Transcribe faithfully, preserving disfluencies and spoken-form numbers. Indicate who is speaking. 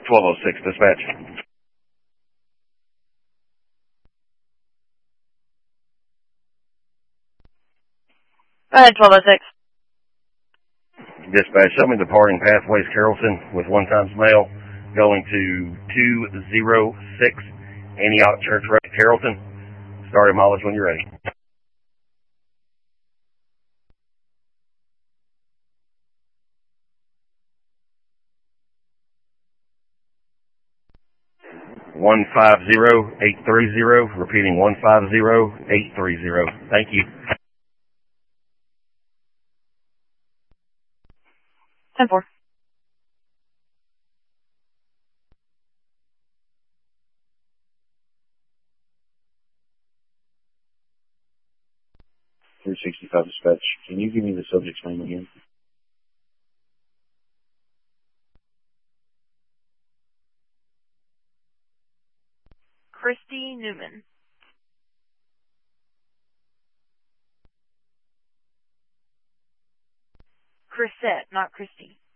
Speaker 1: twelve oh six, dispatch.
Speaker 2: Go ahead, twelve oh six.
Speaker 1: Dispatch, show me departing Pathways Carrollton with one times mail going to two oh six Antioch Church Road, Carrollton. Start mileage when you're ready. one five zero eight three zero, repeating one five zero eight three zero. Thank you.
Speaker 2: ten four.
Speaker 3: three sixty-five dispatch. Can you give me the subject's name again?
Speaker 2: Christy Newman. Chrisette, not Christy.